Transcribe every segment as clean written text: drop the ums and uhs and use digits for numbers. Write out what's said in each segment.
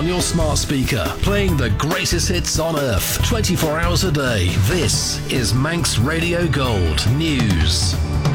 on your smart speaker, playing the greatest hits on earth, 24 hours a day. This is Manx Radio Gold News.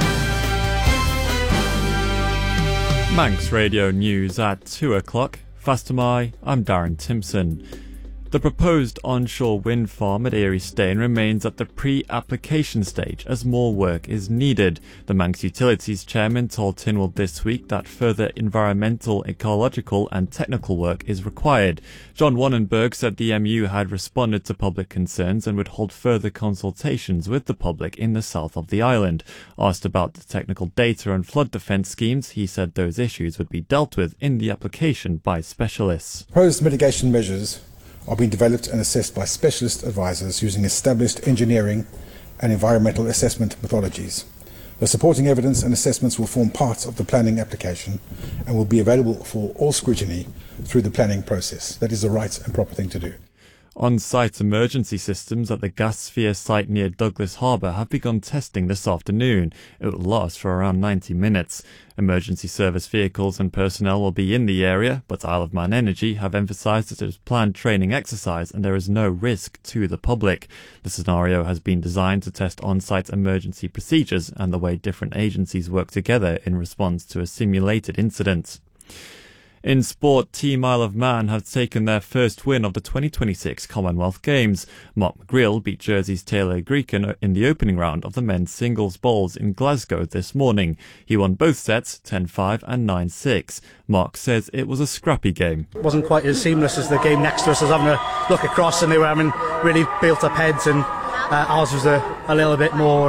Manx Radio News at 2 o'clock. Fastamai, I'm Darren Timpson. The proposed onshore wind farm at Erie Stane remains at the pre-application stage as more work is needed. The Manx Utilities chairman told Tynwald this week that further environmental, ecological and technical work is required. John Wannenberg said the MU had responded to public concerns and would hold further consultations with the public in the south of the island. Asked about the technical data and flood defence schemes, he said those issues would be dealt with in the application by specialists. Proposed mitigation measures are being developed and assessed by specialist advisors using established engineering and environmental assessment methodologies. The supporting evidence and assessments will form part of the planning application and will be available for all scrutiny through the planning process. That is the right and proper thing to do. On-site emergency systems at the Gasphere site near Douglas Harbour have begun testing this afternoon. It will last for around 90 minutes. Emergency service vehicles and personnel will be in the area, but Isle of Man Energy have emphasised that it is planned training exercise and there is no risk to the public. The scenario has been designed to test on-site emergency procedures and the way different agencies work together in response to a simulated incident. In sport, Team Isle of Man have taken their first win of the 2026 Commonwealth Games. Mark McGreal beat Jersey's Taylor Grecan in the opening round of the men's singles bowls in Glasgow this morning. He won both sets, 10-5 and 9-6. Mark says it was a scrappy game. It wasn't quite as seamless as the game next to us. I was having a look across and they were having really built up heads, and ours was a little bit more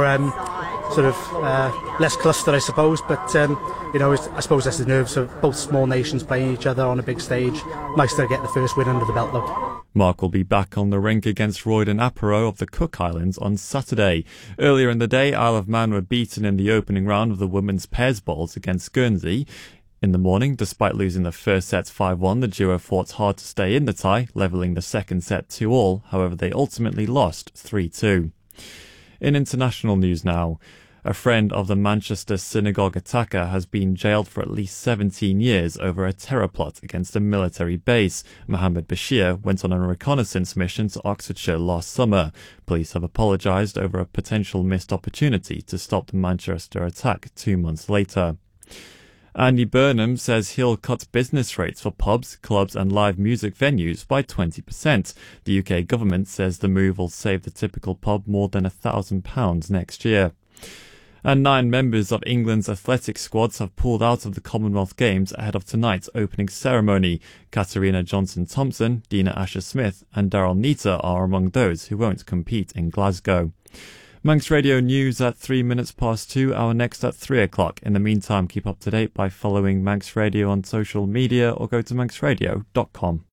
less clustered, I suppose, but I suppose that's the nerves of both small nations playing each other on a big stage. Nice to get the first win under the belt though. Mark will be back on the rink against Royden Aparo of the Cook Islands on Saturday. Earlier in the day, Isle of Man were beaten in the opening round of the women's pairs bowls against Guernsey. In the morning, despite losing the first set 5-1, the duo fought hard to stay in the tie, levelling the second set 2-2. However, they ultimately lost 3-2. In international news now, a friend of the Manchester synagogue attacker has been jailed for at least 17 years over a terror plot against a military base. Mohammed Bashir went on a reconnaissance mission to Oxfordshire last summer. Police have apologised over a potential missed opportunity to stop the Manchester attack 2 months later. Andy Burnham says he'll cut business rates for pubs, clubs and live music venues by 20%. The UK government says the move will save the typical pub more than £1,000 next year. And 9 members of England's athletic squads have pulled out of the Commonwealth Games ahead of tonight's opening ceremony. Katarina Johnson-Thompson, Dina Asher-Smith and Daryl Nita are among those who won't compete in Glasgow. Manx Radio News at 2:03. Our next at 3 o'clock. In the meantime, keep up to date by following Manx Radio on social media or go to manxradio.com.